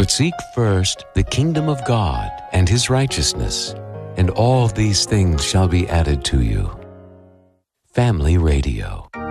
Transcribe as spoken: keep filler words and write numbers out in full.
But seek first the kingdom of God and His righteousness, and all these things shall be added to you. Family Radio.